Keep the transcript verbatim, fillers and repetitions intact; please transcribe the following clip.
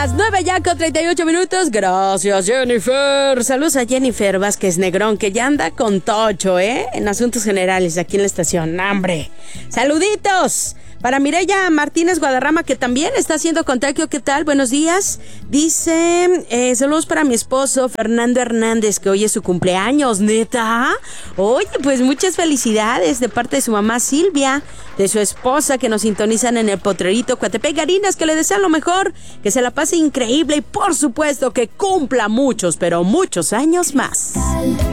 Las nueve ya con treinta y ocho minutos. Gracias, Jennifer. Saludos a Jennifer Vázquez Negrón, que ya anda con Tocho, ¿eh? En asuntos generales aquí en la estación. ¡Hambre! Saluditos para Mireya Martínez Guadarrama, que también está haciendo contacto. ¿Qué tal? Buenos días. Dice, eh, saludos para mi esposo Fernando Hernández, que hoy es su cumpleaños. ¿Neta? Oye, pues muchas felicidades de parte de su mamá Silvia, de su esposa, que nos sintonizan en el Potrerito Coatepec. Garinas, que le desean lo mejor, que se la pase increíble y por supuesto que cumpla muchos, pero muchos años más.